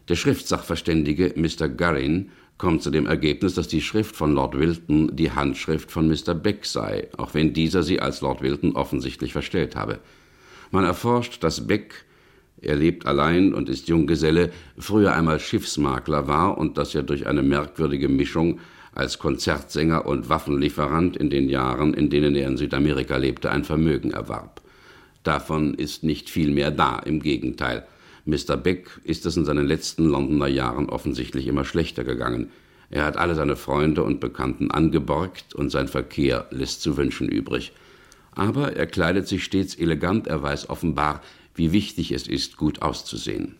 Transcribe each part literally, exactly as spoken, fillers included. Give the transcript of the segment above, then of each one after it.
Der Schriftsachverständige Mister Guerin kommt zu dem Ergebnis, dass die Schrift von Lord Wilton die Handschrift von Mister Beck sei, auch wenn dieser sie als Lord Wilton offensichtlich verstellt habe. Man erforscht, dass Beck, er lebt allein und ist Junggeselle, früher einmal Schiffsmakler war und dass er durch eine merkwürdige Mischung als Konzertsänger und Waffenlieferant in den Jahren, in denen er in Südamerika lebte, ein Vermögen erwarb. Davon ist nicht viel mehr da, im Gegenteil. Mister Beck ist es in seinen letzten Londoner Jahren offensichtlich immer schlechter gegangen. Er hat alle seine Freunde und Bekannten angeborgt und sein Verkehr lässt zu wünschen übrig. Aber er kleidet sich stets elegant, er weiß offenbar, wie wichtig es ist, gut auszusehen.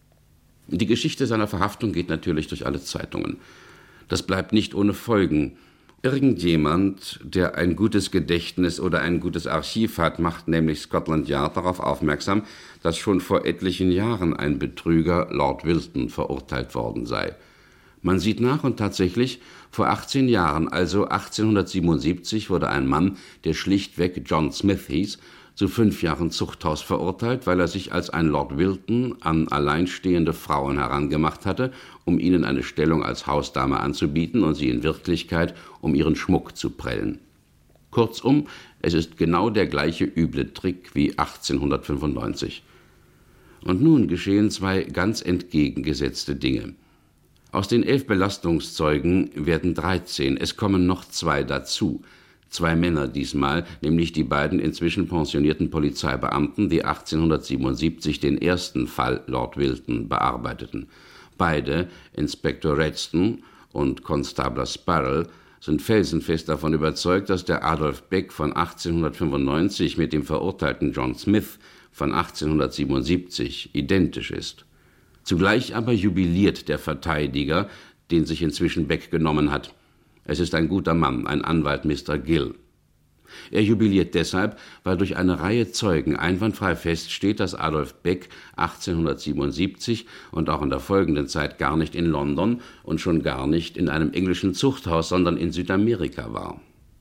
Die Geschichte seiner Verhaftung geht natürlich durch alle Zeitungen. Das bleibt nicht ohne Folgen. Irgendjemand, der ein gutes Gedächtnis oder ein gutes Archiv hat, macht nämlich Scotland Yard darauf aufmerksam, dass schon vor etlichen Jahren ein Betrüger, Lord Wilton, verurteilt worden sei. Man sieht nach und tatsächlich, vor achtzehn Jahren, also achtzehnhundertsiebenundsiebzig, wurde ein Mann, der schlichtweg John Smith hieß, zu fünf Jahren Zuchthaus verurteilt, weil er sich als ein Lord Wilton an alleinstehende Frauen herangemacht hatte, um ihnen eine Stellung als Hausdame anzubieten und sie in Wirklichkeit um ihren Schmuck zu prellen. Kurzum, es ist genau der gleiche üble Trick wie achtzehnhundertfünfundneunzig. Und nun geschehen zwei ganz entgegengesetzte Dinge. Aus den elf Belastungszeugen werden dreizehn, es kommen noch zwei dazu. Zwei Männer diesmal, nämlich die beiden inzwischen pensionierten Polizeibeamten, die achtzehnhundertsiebenundsiebzig den ersten Fall Lord Wilton bearbeiteten. Beide, Inspektor Redston und Constabler Sparrow, sind felsenfest davon überzeugt, dass der Adolf Beck von achtzehnhundertfünfundneunzig mit dem verurteilten John Smith von achtzehnhundertsiebenundsiebzig identisch ist. Zugleich aber jubiliert der Verteidiger, den sich inzwischen Beck genommen hat. Es ist ein guter Mann, ein Anwalt Mister Gill. Er jubiliert deshalb, weil durch eine Reihe Zeugen einwandfrei feststeht, dass Adolf Beck achtzehnhundertsiebenundsiebzig und auch in der folgenden Zeit gar nicht in London und schon gar nicht in einem englischen Zuchthaus, sondern in Südamerika war.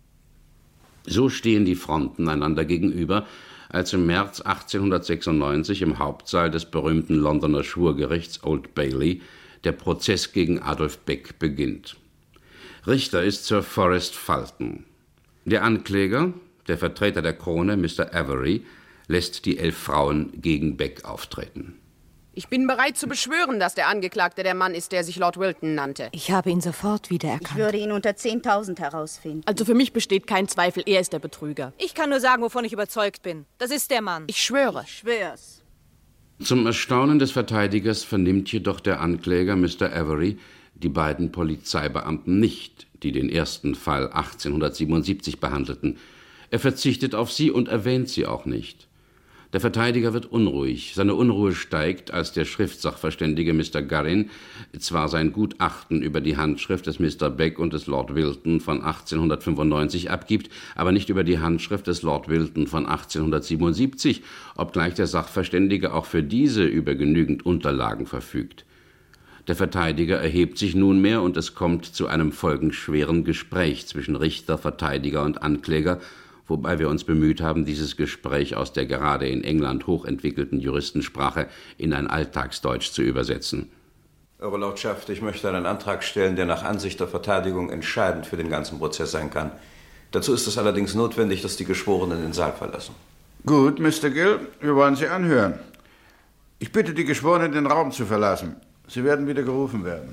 So stehen die Fronten einander gegenüber, als im März achtzehnhundertsechsundneunzig im Hauptsaal des berühmten Londoner Schwurgerichts Old Bailey der Prozess gegen Adolf Beck beginnt. Richter ist Sir Forrest Fulton. Der Ankläger, der Vertreter der Krone, Mister Avery, lässt die elf Frauen gegen Beck auftreten. Ich bin bereit zu beschwören, dass der Angeklagte der Mann ist, der sich Lord Wilton nannte. Ich habe ihn sofort wiedererkannt. Ich würde ihn unter zehntausend herausfinden. Also für mich besteht kein Zweifel, er ist der Betrüger. Ich kann nur sagen, wovon ich überzeugt bin. Das ist der Mann. Ich schwöre. Ich schwör's. Zum Erstaunen des Verteidigers vernimmt jedoch der Ankläger, Mister Avery, die beiden Polizeibeamten nicht, die den ersten Fall achtzehnhundertsiebenundsiebzig behandelten. Er verzichtet auf sie und erwähnt sie auch nicht. Der Verteidiger wird unruhig. Seine Unruhe steigt, als der Schriftsachverständige Mister Guerin zwar sein Gutachten über die Handschrift des Mister Beck und des Lord Wilton von achtzehnhundertfünfundneunzig abgibt, aber nicht über die Handschrift des Lord Wilton von achtzehnhundertsiebenundsiebzig, obgleich der Sachverständige auch für diese über genügend Unterlagen verfügt. Der Verteidiger erhebt sich nunmehr und es kommt zu einem folgenschweren Gespräch zwischen Richter, Verteidiger und Ankläger, wobei wir uns bemüht haben, dieses Gespräch aus der gerade in England hochentwickelten Juristensprache in ein Alltagsdeutsch zu übersetzen. Eure Lordschaft, ich möchte einen Antrag stellen, der nach Ansicht der Verteidigung entscheidend für den ganzen Prozess sein kann. Dazu ist es allerdings notwendig, dass die Geschworenen den Saal verlassen. Gut, Mister Gill, wir wollen Sie anhören. Ich bitte die Geschworenen, den Raum zu verlassen. Sie werden wieder gerufen werden.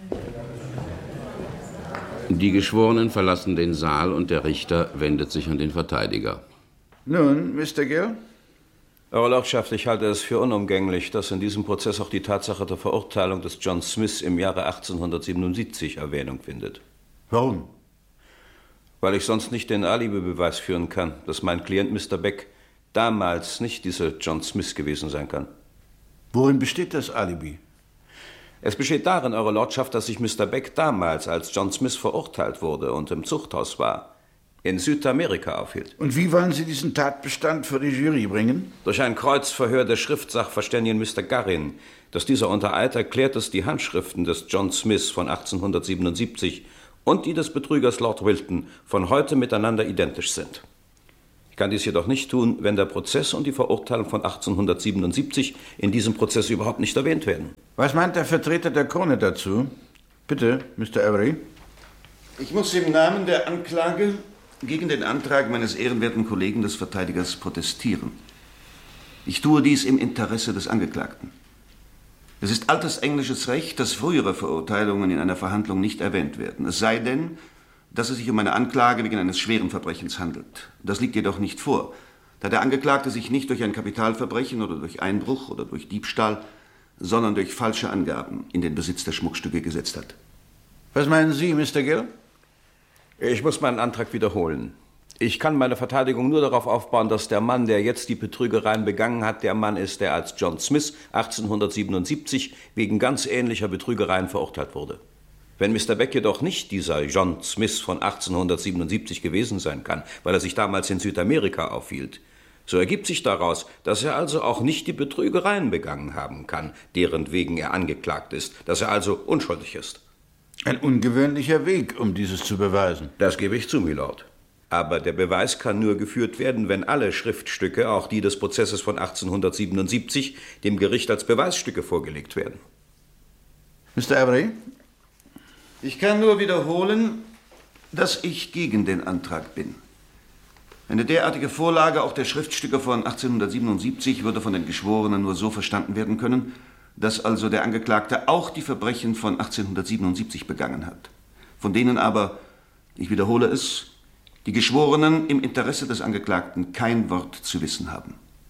Die Geschworenen verlassen den Saal und der Richter wendet sich an den Verteidiger. Nun, Mister Gill? Eure Lordschaft, ich halte es für unumgänglich, dass in diesem Prozess auch die Tatsache der Verurteilung des John Smith im Jahre achtzehnhundertsiebenundsiebzig Erwähnung findet. Warum? Weil ich sonst nicht den Alibi-Beweis führen kann, dass mein Klient Mister Beck damals nicht dieser John Smith gewesen sein kann. Worin besteht das Alibi? Es besteht darin, Eure Lordschaft, dass sich Mister Beck damals, als John Smith verurteilt wurde und im Zuchthaus war, in Südamerika aufhielt. Und wie wollen Sie diesen Tatbestand vor die Jury bringen? Durch ein Kreuzverhör des Schriftsachverständigen Mister Guerin, dass dieser unter Eid erklärt, dass die Handschriften des John Smith von achtzehnhundertsiebenundsiebzig und die des Betrügers Lord Wilton von heute miteinander identisch sind. Ich kann dies jedoch nicht tun, wenn der Prozess und die Verurteilung von achtzehnhundertsiebenundsiebzig in diesem Prozess überhaupt nicht erwähnt werden. Was meint der Vertreter der Krone dazu? Bitte, Mister Avery. Ich muss im Namen der Anklage gegen den Antrag meines ehrenwerten Kollegen des Verteidigers protestieren. Ich tue dies im Interesse des Angeklagten. Es ist altes englisches Recht, dass frühere Verurteilungen in einer Verhandlung nicht erwähnt werden. Es sei denn, dass es sich um eine Anklage wegen eines schweren Verbrechens handelt. Das liegt jedoch nicht vor, da der Angeklagte sich nicht durch ein Kapitalverbrechen oder durch Einbruch oder durch Diebstahl, sondern durch falsche Angaben in den Besitz der Schmuckstücke gesetzt hat. Was meinen Sie, Mister Gill? Ich muss meinen Antrag wiederholen. Ich kann meine Verteidigung nur darauf aufbauen, dass der Mann, der jetzt die Betrügereien begangen hat, der Mann ist, der als John Smith achtzehnhundertsiebenundsiebzig wegen ganz ähnlicher Betrügereien verurteilt wurde. Wenn Mister Beck jedoch nicht dieser John Smith von achtzehnhundertsiebenundsiebzig gewesen sein kann, weil er sich damals in Südamerika aufhielt, so ergibt sich daraus, dass er also auch nicht die Betrügereien begangen haben kann, deren wegen er angeklagt ist, dass er also unschuldig ist. Ein ungewöhnlicher Weg, um dieses zu beweisen. Das gebe ich zu, Milord. Aber der Beweis kann nur geführt werden, wenn alle Schriftstücke, auch die des Prozesses von achtzehnhundertsiebenundsiebzig, dem Gericht als Beweisstücke vorgelegt werden. Mister Avery? Ich kann nur wiederholen, dass ich gegen den Antrag bin. Eine derartige Vorlage auch der Schriftstücke von achtzehnhundertsiebenundsiebzig würde von den Geschworenen nur so verstanden werden können, dass also der Angeklagte auch die Verbrechen von achtzehnhundertsiebenundsiebzig begangen hat, von denen aber, ich wiederhole es, die Geschworenen im Interesse des Angeklagten kein Wort zu wissen haben.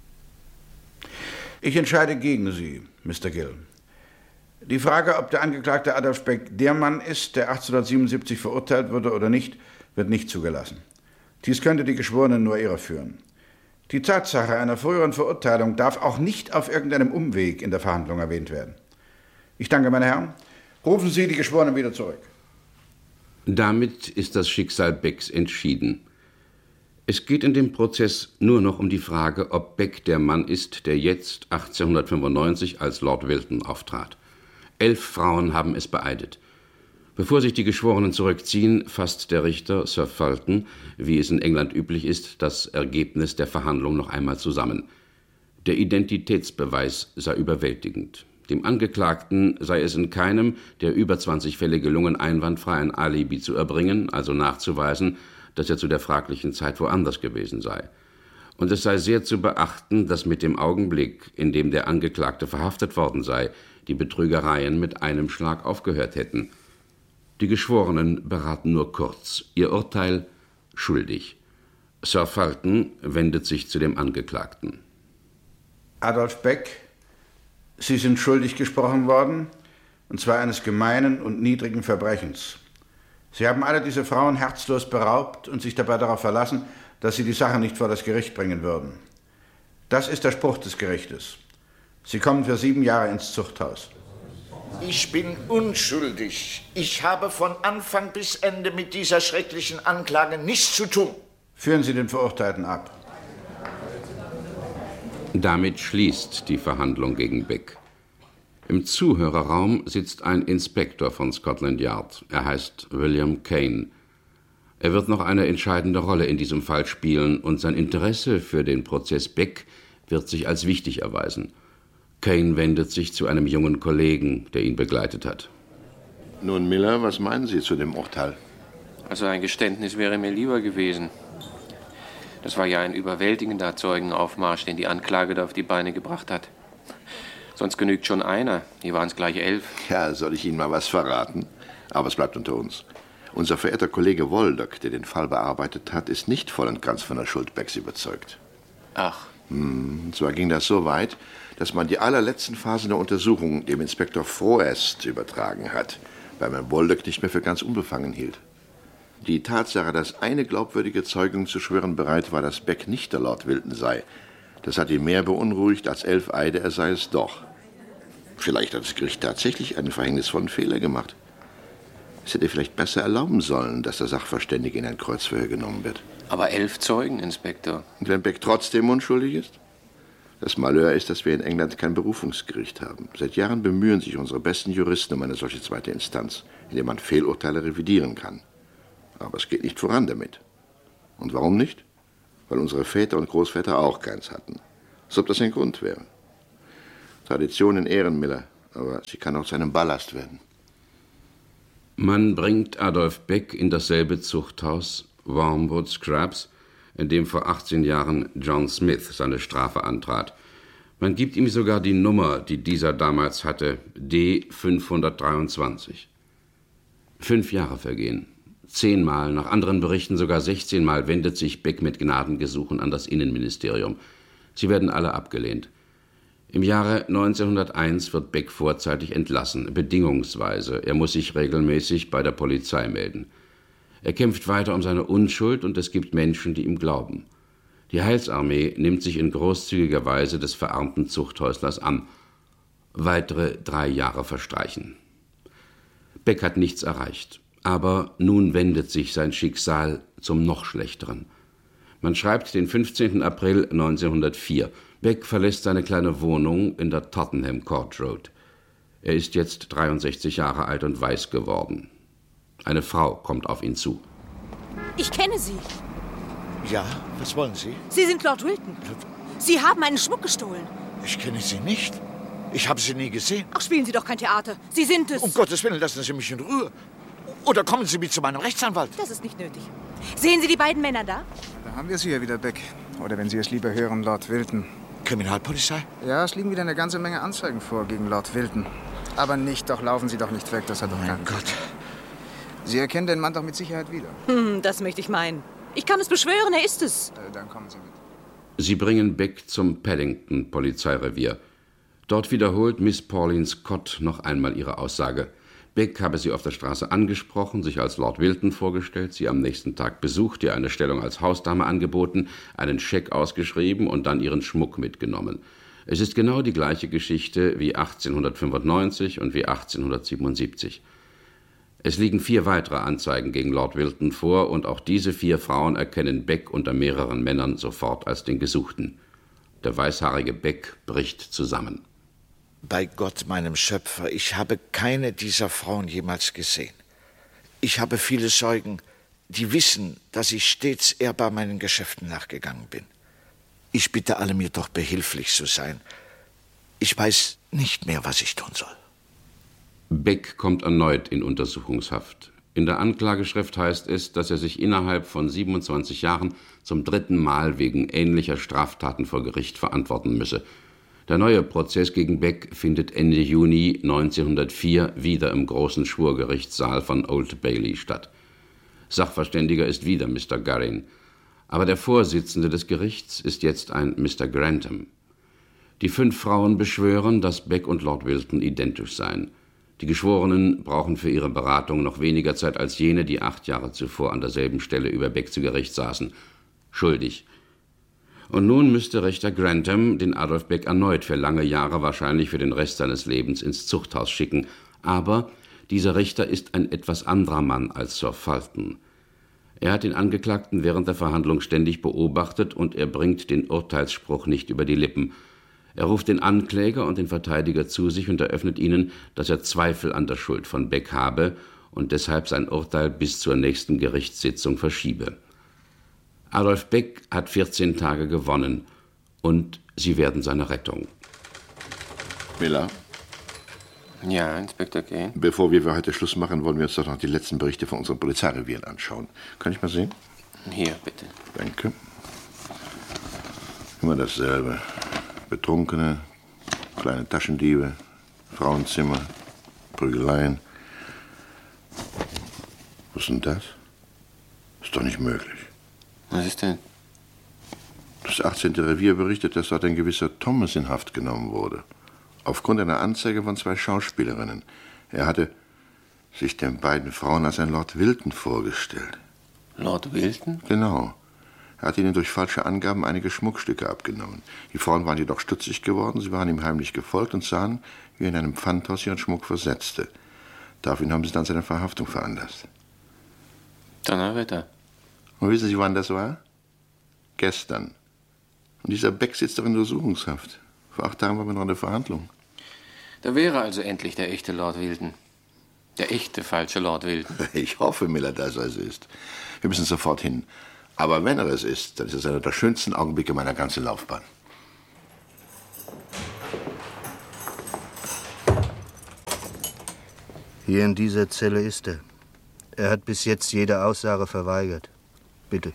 Ich entscheide gegen Sie, Mister Gill. Die Frage, ob der Angeklagte Adolf Beck der Mann ist, der achtzehnhundertsiebenundsiebzig verurteilt wurde oder nicht, wird nicht zugelassen. Dies könnte die Geschworenen nur irreführen. Die Tatsache einer früheren Verurteilung darf auch nicht auf irgendeinem Umweg in der Verhandlung erwähnt werden. Ich danke, meine Herren. Rufen Sie die Geschworenen wieder zurück. Damit ist das Schicksal Becks entschieden. Es geht in dem Prozess nur noch um die Frage, ob Beck der Mann ist, der jetzt achtzehnhundertfünfundneunzig als Lord Wilton auftrat. Elf Frauen haben es beeidet. Bevor sich die Geschworenen zurückziehen, fasst der Richter, Sir Fulton, wie es in England üblich ist, das Ergebnis der Verhandlung noch einmal zusammen. Der Identitätsbeweis sei überwältigend. Dem Angeklagten sei es in keinem der über zwanzig Fälle gelungen, einwandfrei ein Alibi zu erbringen, also nachzuweisen, dass er zu der fraglichen Zeit woanders gewesen sei. Und es sei sehr zu beachten, dass mit dem Augenblick, in dem der Angeklagte verhaftet worden sei, die Betrügereien mit einem Schlag aufgehört hätten. Die Geschworenen beraten nur kurz. Ihr Urteil: schuldig. Sir Fulton wendet sich zu dem Angeklagten. Adolf Beck, Sie sind schuldig gesprochen worden, und zwar eines gemeinen und niedrigen Verbrechens. Sie haben alle diese Frauen herzlos beraubt und sich dabei darauf verlassen, dass sie die Sache nicht vor das Gericht bringen würden. Das ist der Spruch des Gerichtes. Sie kommen für sieben Jahre ins Zuchthaus. Ich bin unschuldig. Ich habe von Anfang bis Ende mit dieser schrecklichen Anklage nichts zu tun. Führen Sie den Verurteilten ab. Damit schließt die Verhandlung gegen Beck. Im Zuhörerraum sitzt ein Inspektor von Scotland Yard. Er heißt William Kane. Er wird noch eine entscheidende Rolle in diesem Fall spielen und sein Interesse für den Prozess Beck wird sich als wichtig erweisen. Kane wendet sich zu einem jungen Kollegen, der ihn begleitet hat. Nun, Miller, was meinen Sie zu dem Urteil? Also ein Geständnis wäre mir lieber gewesen. Das war ja ein überwältigender Zeugenaufmarsch, den die Anklage da auf die Beine gebracht hat. Sonst genügt schon einer. Hier waren es gleich elf. Ja, soll ich Ihnen mal was verraten? Aber es bleibt unter uns. Unser verehrter Kollege Woldock, der den Fall bearbeitet hat, ist nicht voll und ganz von der Schuld Becks überzeugt. Ach. Hm, und zwar ging das so weit, dass man die allerletzten Phasen der Untersuchung dem Inspektor Froest übertragen hat, weil man Woldock nicht mehr für ganz unbefangen hielt. Die Tatsache, dass eine glaubwürdige Zeugin zu schwören bereit war, dass Beck nicht der Lord Wilton sei, das hat ihn mehr beunruhigt als elf Eide, er sei es doch. Vielleicht hat das Gericht tatsächlich einen verhängnisvollen Fehler gemacht. Es hätte vielleicht besser erlauben sollen, dass der Sachverständige in ein Kreuzverhör genommen wird. Aber elf Zeugen, Inspektor. Und wenn Beck trotzdem unschuldig ist? Das Malheur ist, dass wir in England kein Berufungsgericht haben. Seit Jahren bemühen sich unsere besten Juristen um eine solche zweite Instanz, in der man Fehlurteile revidieren kann. Aber es geht nicht voran damit. Und warum nicht? weil unsere Väter und Großväter auch keins hatten. Als ob das ein Grund wäre. Tradition in Ehren, Miller, aber sie kann auch zu einem Ballast werden. Man bringt Adolf Beck in dasselbe Zuchthaus, Wormwood Scrubs, in dem vor achtzehn Jahren John Smith seine Strafe antrat. Man gibt ihm sogar die Nummer, die dieser damals hatte, D fünfhundertdreiundzwanzig. Fünf Jahre vergehen. Zehnmal, nach anderen Berichten sogar sechzehnmal, wendet sich Beck mit Gnadengesuchen an das Innenministerium. Sie werden alle abgelehnt. Im Jahre neunzehnhunderteins wird Beck vorzeitig entlassen, bedingungsweise. Er muss sich regelmäßig bei der Polizei melden. Er kämpft weiter um seine Unschuld und es gibt Menschen, die ihm glauben. Die Heilsarmee nimmt sich in großzügiger Weise des verarmten Zuchthäuslers an. Weitere drei Jahre verstreichen. Beck hat nichts erreicht, aber nun wendet sich sein Schicksal zum noch Schlechteren. Man schreibt den fünfzehnten April neunzehnhundertvier. Beck verlässt seine kleine Wohnung in der Tottenham Court Road. Er ist jetzt dreiundsechzig Jahre alt und weiß geworden. Eine Frau kommt auf ihn zu. Ich kenne Sie. Ja, was wollen Sie? Sie sind Lord Wilton. Sie haben meinen Schmuck gestohlen. Ich kenne Sie nicht. Ich habe Sie nie gesehen. Ach, spielen Sie doch kein Theater. Sie sind es. Um Gottes Willen, lassen Sie mich in Ruhe. Oder kommen Sie mit zu meinem Rechtsanwalt. Das ist nicht nötig. Sehen Sie die beiden Männer da? Da haben wir Sie ja wieder, Beck. Oder wenn Sie es lieber hören, Lord Wilton. Kriminalpolizei? Ja, es liegen wieder eine ganze Menge Anzeigen vor gegen Lord Wilton. Aber nicht, doch laufen Sie doch nicht weg, das hat doch keinen Gott. Sie erkennen den Mann doch mit Sicherheit wieder. Hm, das möchte ich meinen. Ich kann es beschwören, er ist es. Äh, dann kommen Sie mit. Sie bringen Beck zum Paddington-Polizeirevier. Dort wiederholt Miss Pauline Scott noch einmal ihre Aussage. Beck habe sie auf der Straße angesprochen, sich als Lord Wilton vorgestellt, sie am nächsten Tag besucht, ihr eine Stellung als Hausdame angeboten, einen Scheck ausgeschrieben und dann ihren Schmuck mitgenommen. Es ist genau die gleiche Geschichte wie achtzehnhundertfünfundneunzig und wie achtzehnhundertsiebenundsiebzig. Es liegen vier weitere Anzeigen gegen Lord Wilton vor und auch diese vier Frauen erkennen Beck unter mehreren Männern sofort als den Gesuchten. Der weißhaarige Beck bricht zusammen. Bei Gott, meinem Schöpfer, ich habe keine dieser Frauen jemals gesehen. Ich habe viele Zeugen, die wissen, dass ich stets ehrbar meinen Geschäften nachgegangen bin. Ich bitte alle, mir doch behilflich zu sein. Ich weiß nicht mehr, was ich tun soll. Beck kommt erneut in Untersuchungshaft. In der Anklageschrift heißt es, dass er sich innerhalb von siebenundzwanzig Jahren zum dritten Mal wegen ähnlicher Straftaten vor Gericht verantworten müsse. Der neue Prozess gegen Beck findet Ende Juni neunzehnhundertvier wieder im großen Schwurgerichtssaal von Old Bailey statt. Sachverständiger ist wieder Mister Gurin, aber der Vorsitzende des Gerichts ist jetzt ein Mister Grantham. Die fünf Frauen beschwören, dass Beck und Lord Wilton identisch seien. Die Geschworenen brauchen für ihre Beratung noch weniger Zeit als jene, die acht Jahre zuvor an derselben Stelle über Beck zu Gericht saßen. Schuldig. Und nun müsste Richter Grantham den Adolf Beck erneut für lange Jahre, wahrscheinlich für den Rest seines Lebens, ins Zuchthaus schicken. Aber dieser Richter ist ein etwas anderer Mann als Sir Fulton. Er hat den Angeklagten während der Verhandlung ständig beobachtet und er bringt den Urteilsspruch nicht über die Lippen. Er ruft den Ankläger und den Verteidiger zu sich und eröffnet ihnen, dass er Zweifel an der Schuld von Beck habe und deshalb sein Urteil bis zur nächsten Gerichtssitzung verschiebe. Adolf Beck hat vierzehn Tage gewonnen und sie werden seine Rettung. Miller? Ja, Inspektor Kane? Bevor wir für heute Schluss machen, wollen wir uns doch noch die letzten Berichte von unseren Polizeirevieren anschauen. Kann ich mal sehen? Hier, bitte. Danke. Immer dasselbe. Betrunkene, kleine Taschendiebe, Frauenzimmer, Prügeleien. Was ist denn das? Ist doch nicht möglich. Was ist denn? Das achtzehnte Revier berichtet, dass dort ein gewisser Thomas in Haft genommen wurde. Aufgrund einer Anzeige von zwei Schauspielerinnen. Er hatte sich den beiden Frauen als ein Lord Wilton vorgestellt. Lord Wilton? Genau. Er hat ihnen durch falsche Angaben einige Schmuckstücke abgenommen. Die Frauen waren jedoch stutzig geworden, sie waren ihm heimlich gefolgt und sahen, wie er in einem Pfandhaus ihren Schmuck versetzte. Daraufhin haben sie dann seine Verhaftung veranlasst. Donnerwetter. Und wissen Sie, wann das war? Gestern. Und dieser Beck sitzt doch in Untersuchungshaft. Vor acht Tagen waren wir noch in der Verhandlung. Da wäre also endlich der echte Lord Wilton. Der echte falsche Lord Wilton. Ich hoffe, Miller, dass er es ist. Wir müssen sofort hin. Aber wenn er es ist, dann ist es einer der schönsten Augenblicke meiner ganzen Laufbahn. Hier in dieser Zelle ist er. Er hat bis jetzt jede Aussage verweigert. Bitte.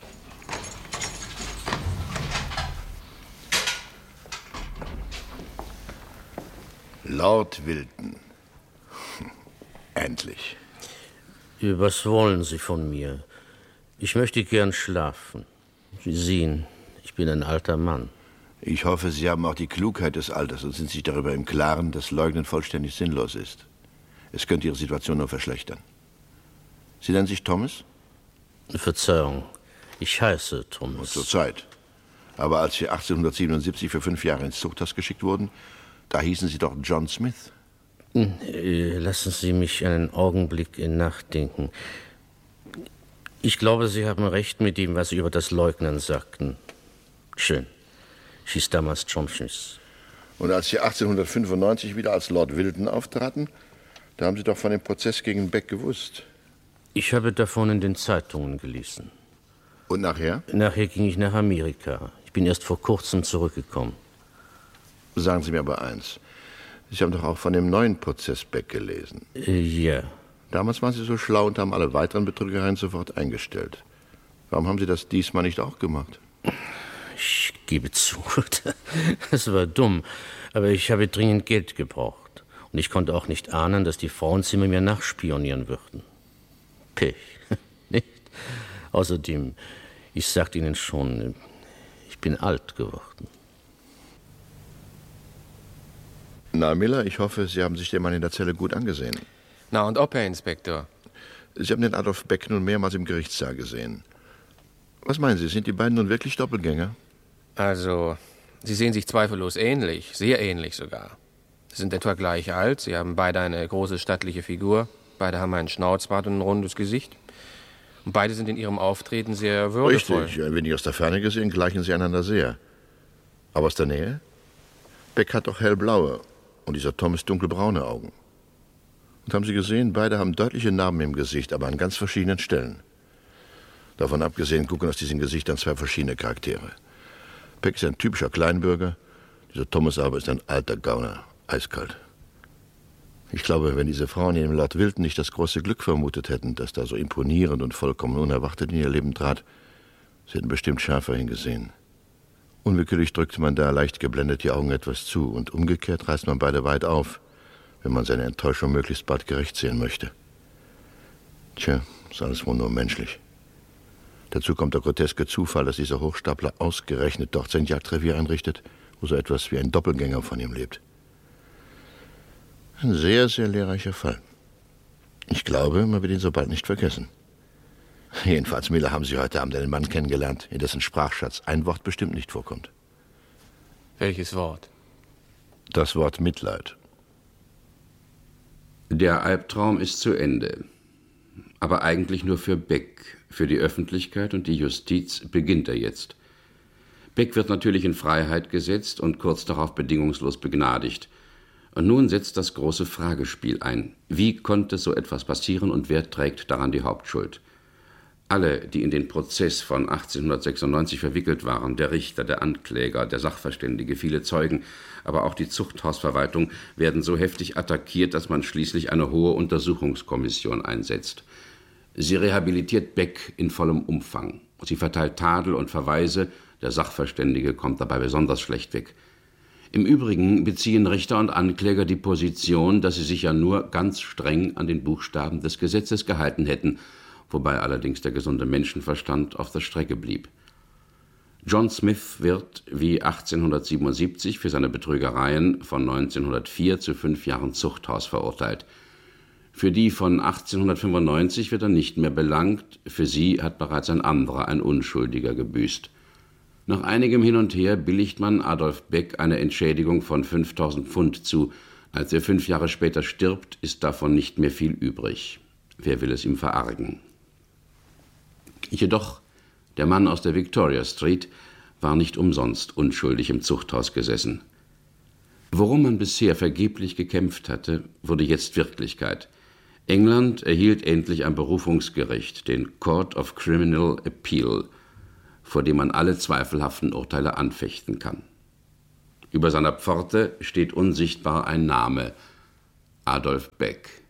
Lord Wilton. Endlich. Was wollen Sie von mir? Ich möchte gern schlafen. Sie sehen, ich bin ein alter Mann. Ich hoffe, Sie haben auch die Klugheit des Alters und sind sich darüber im Klaren, dass Leugnen vollständig sinnlos ist. Es könnte Ihre Situation nur verschlechtern. Sie nennen sich Thomas? Verzeihung, ich heiße Thomas. Und zur Zeit. Aber als Sie achtzehnhundertsiebenundsiebzig für fünf Jahre ins Zuchthaus geschickt wurden, da hießen Sie doch John Smith. Lassen Sie mich einen Augenblick nachdenken. Ich glaube, Sie haben recht mit dem, was Sie über das Leugnen sagten. Schön. Ich hieß damals John Smith. Und als Sie achtzehnhundertfünfundneunzig wieder als Lord Wilton auftraten, da haben Sie doch von dem Prozess gegen Beck gewusst. Ich habe davon in den Zeitungen gelesen. Und nachher? Nachher ging ich nach Amerika. Ich bin erst vor kurzem zurückgekommen. Sagen Sie mir aber eins. Sie haben doch auch von dem neuen Prozess Beck gelesen. Äh, ja. Damals waren Sie so schlau und haben alle weiteren Betrügereien sofort eingestellt. Warum haben Sie das diesmal nicht auch gemacht? Ich gebe zu, das war dumm. Aber ich habe dringend Geld gebraucht. Und ich konnte auch nicht ahnen, dass die Frauenzimmer mir nachspionieren würden. Pech, nicht? Außerdem, ich sagte Ihnen schon, ich bin alt geworden. Na, Miller, ich hoffe, Sie haben sich den Mann in der Zelle gut angesehen. Na, und ob, Herr Inspektor? Sie haben den Adolf Beck nun mehrmals im Gerichtssaal gesehen. Was meinen Sie, sind die beiden nun wirklich Doppelgänger? Also, sie sehen sich zweifellos ähnlich, sehr ähnlich sogar. Sie sind etwa gleich alt, sie haben beide eine große, stattliche Figur, beide haben einen Schnauzbart und ein rundes Gesicht. Und beide sind in ihrem Auftreten sehr würdevoll. Richtig, ein wenig aus der Ferne gesehen gleichen sie einander sehr. Aber aus der Nähe? Beck hat doch hellblaue und dieser Thomas dunkelbraune Augen. Und haben Sie gesehen, beide haben deutliche Narben im Gesicht, aber an ganz verschiedenen Stellen. Davon abgesehen gucken aus diesen Gesichtern zwei verschiedene Charaktere. Beck ist ein typischer Kleinbürger, dieser Thomas aber ist ein alter Gauner, eiskalt. Ich glaube, wenn diese Frauen in dem Lord Wilton nicht das große Glück vermutet hätten, das da so imponierend und vollkommen unerwartet in ihr Leben trat, sie hätten bestimmt schärfer hingesehen. Unwillkürlich drückte man da leicht geblendet die Augen etwas zu und umgekehrt reißt man beide weit auf, wenn man seine Enttäuschung möglichst bald gerecht sehen möchte. Tja, ist alles wohl nur menschlich. Dazu kommt der groteske Zufall, dass dieser Hochstapler ausgerechnet dort sein Jagdrevier einrichtet, wo so etwas wie ein Doppelgänger von ihm lebt. Ein sehr, sehr lehrreicher Fall. Ich glaube, man wird ihn so bald nicht vergessen. Jedenfalls, Miller, haben Sie heute Abend einen Mann kennengelernt, in dessen Sprachschatz ein Wort bestimmt nicht vorkommt. Welches Wort? Das Wort Mitleid. Der Albtraum ist zu Ende. Aber eigentlich nur für Beck. Für die Öffentlichkeit und die Justiz beginnt er jetzt. Beck wird natürlich in Freiheit gesetzt und kurz darauf bedingungslos begnadigt. Und nun setzt das große Fragespiel ein. Wie konnte so etwas passieren und wer trägt daran die Hauptschuld? Alle, die in den Prozess von achtzehnhundertsechsundneunzig verwickelt waren, der Richter, der Ankläger, der Sachverständige, viele Zeugen, aber auch die Zuchthausverwaltung, werden so heftig attackiert, dass man schließlich eine hohe Untersuchungskommission einsetzt. Sie rehabilitiert Beck in vollem Umfang. Sie verteilt Tadel und Verweise, der Sachverständige kommt dabei besonders schlecht weg. Im Übrigen beziehen Richter und Ankläger die Position, dass sie sich ja nur ganz streng an den Buchstaben des Gesetzes gehalten hätten, wobei allerdings der gesunde Menschenverstand auf der Strecke blieb. John Smith wird, wie achtzehnhundertsiebenundsiebzig, für seine Betrügereien von neunzehnhundertvier zu fünf Jahren Zuchthaus verurteilt. Für die von achtzehnhundertfünfundneunzig wird er nicht mehr belangt, für sie hat bereits ein anderer, ein Unschuldiger, gebüßt. Nach einigem Hin und Her billigt man Adolf Beck eine Entschädigung von fünftausend Pfund zu. Als er fünf Jahre später stirbt, ist davon nicht mehr viel übrig. Wer will es ihm verargen? Jedoch, der Mann aus der Victoria Street war nicht umsonst unschuldig im Zuchthaus gesessen. Worum man bisher vergeblich gekämpft hatte, wurde jetzt Wirklichkeit. England erhielt endlich ein Berufungsgericht, den Court of Criminal Appeal. vor dem man alle zweifelhaften Urteile anfechten kann. Über seiner Pforte steht unsichtbar ein Name: Adolf Beck.